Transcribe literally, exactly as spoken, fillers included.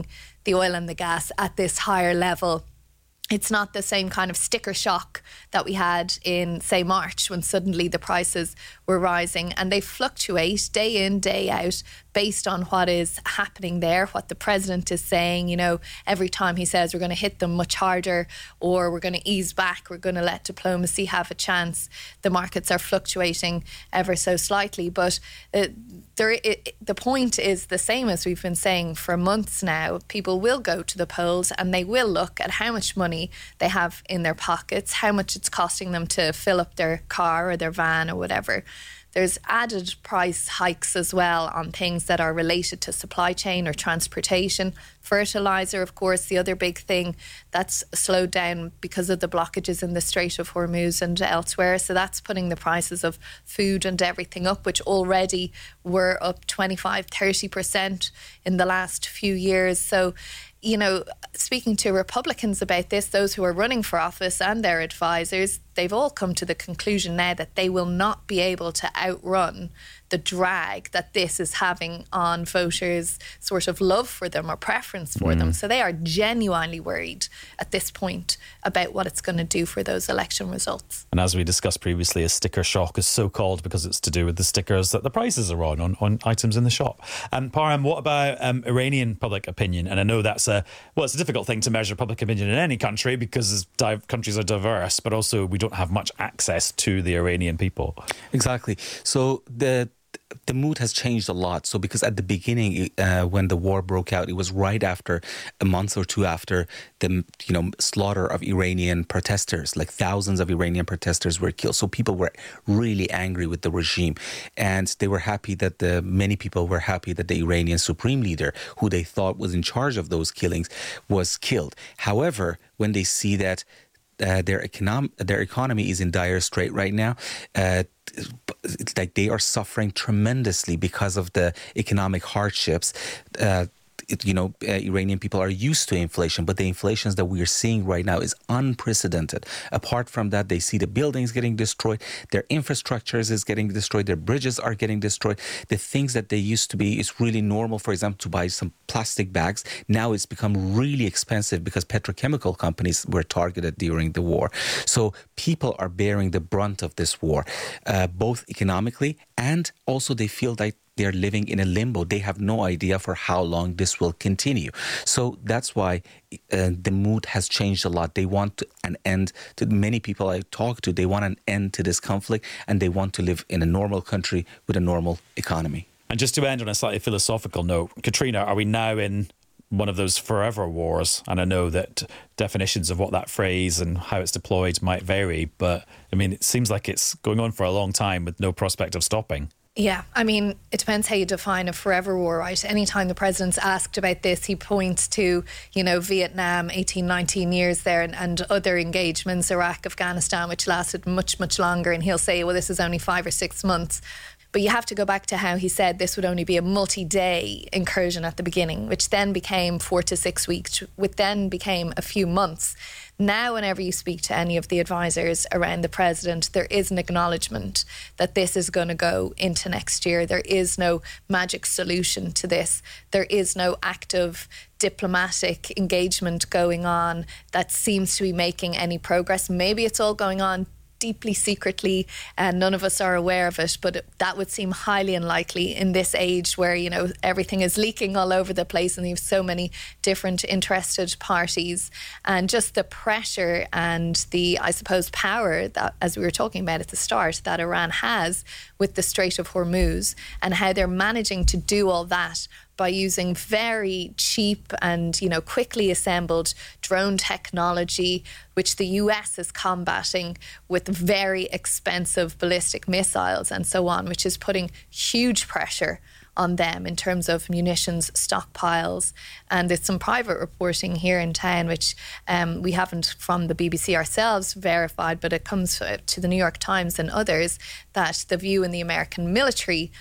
selling the oil and the gas at this higher level. It's not the same kind of sticker shock that we had in, say, March, when suddenly the prices were rising, and they fluctuate day in, day out based on what is happening there, what the president is saying. You know, every time he says we're going to hit them much harder or we're going to ease back, we're going to let diplomacy have a chance, the markets are fluctuating ever so slightly. But uh, there, it, the point is the same as we've been saying for months now. People will go to the polls and they will look at how much money they have in their pockets, how much it's costing them to fill up their car or their van or whatever. There's added price hikes as well on things that are related to supply chain or transportation. Fertilizer, of course, the other big thing that's slowed down because of the blockages in the Strait of Hormuz and elsewhere. So that's putting the prices of food and everything up, which already were up twenty-five, thirty percent in the last few years. So, you know, speaking to Republicans about this, those who are running for office and their advisors, they've all come to the conclusion now that they will not be able to outrun the drag that this is having on voters' sort of love for them or preference for mm. them. So they are genuinely worried at this point about what it's going to do for those election results. And as we discussed previously, a sticker shock is so called because it's to do with the stickers that the prices are on, on, on items in the shop. And um, Parham, what about um, Iranian public opinion? And I know that's a, well, it's a difficult thing to measure public opinion in any country because div- countries are diverse, but also we don't have much access to the Iranian people. Exactly. So the the mood has changed a lot. So because at the beginning, uh, when the war broke out, it was right after, a month or two after the, you know, slaughter of Iranian protesters, like thousands of Iranian protesters were killed. So people were really angry with the regime. And they were happy that the, many people were happy that the Iranian supreme leader, who they thought was in charge of those killings, was killed. However, when they see that Uh, their econom- their economy is in dire strait right now. Uh, it's like they are suffering tremendously because of the economic hardships. Uh, it, you know, uh, Iranian people are used to inflation, but the inflations that we are seeing right now is unprecedented. Apart from that, they see the buildings getting destroyed, their infrastructures is getting destroyed, their bridges are getting destroyed. The things that they used to be is really normal, for example, to buy some plastic bags. Now it's become really expensive because petrochemical companies were targeted during the war. So people are bearing the brunt of this war, uh, both economically and also they feel like they're living in a limbo. They have no idea for how long this will continue. So that's why uh, the mood has changed a lot. They want an end to many people I talk to. They want an end to this conflict and they want to live in a normal country with a normal economy. And just to end on a slightly philosophical note, Katrina, are we now in one of those forever wars? And I know that definitions of what that phrase and how it's deployed might vary, but I mean, it seems like it's going on for a long time with no prospect of stopping. Yeah, I mean, it depends how you define a forever war, right? Anytime the president's asked about this, he points to, you know, Vietnam, eighteen, nineteen years there, and, and other engagements, Iraq, Afghanistan, which lasted much, much longer. And he'll say, well, this is only five or six months. But you have to go back to how he said this would only be a multi-day incursion at the beginning, which then became four to six weeks, which then became a few months. Now, whenever you speak to any of the advisors around the president, there is an acknowledgement that this is going to go into next year. There is no magic solution to this. There is no active diplomatic engagement going on that seems to be making any progress. Maybe it's all going on deeply secretly and none of us are aware of it, but that would seem highly unlikely in this age where, you know, everything is leaking all over the place and you have so many different interested parties, and just the pressure and the, I suppose, power that, as we were talking about at the start, that Iran has with the Strait of Hormuz, and how they're managing to do all that by using very cheap and, you know, quickly assembled drone technology, which the U S is combating with very expensive ballistic missiles and so on, which is putting huge pressure on them in terms of munitions stockpiles. And there's some private reporting here in town, which um, we haven't from the B B C ourselves verified, but it comes to the New York Times and others, that the view in the American military